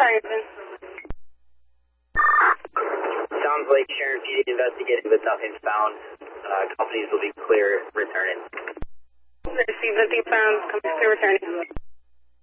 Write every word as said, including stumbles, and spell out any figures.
Farrington. Sounds like Sharon P D investigating, but nothing's found. Uh, companies will be clear returning. Receive nothing found. Companies clear returning.